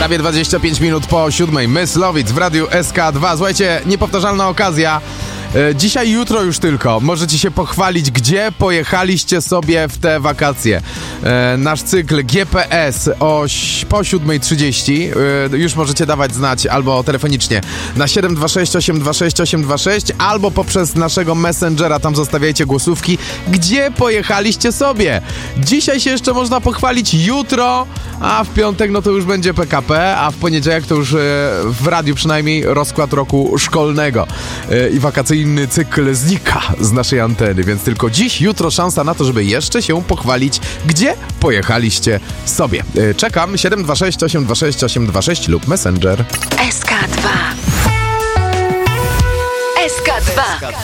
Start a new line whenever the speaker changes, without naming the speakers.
Prawie 25 minut po 7. Myslowic w radiu SK2. Słuchajcie, niepowtarzalna okazja. Dzisiaj, jutro już tylko możecie się pochwalić, gdzie pojechaliście sobie w te wakacje. Nasz cykl GPS po 7:30 już możecie dawać znać albo telefonicznie na 726 826 826 albo poprzez naszego Messengera, tam zostawiajcie głosówki, gdzie pojechaliście sobie. Dzisiaj się jeszcze można pochwalić, jutro, a w piątek no to już będzie PKP, a w poniedziałek to już w radiu przynajmniej rozkład roku szkolnego i wakacyjny cykl znika z naszej anteny, więc tylko dziś, jutro szansa na to, żeby jeszcze się pochwalić, gdzie pojechaliście sobie. Czekam 726 826 826 lub Messenger.
SK2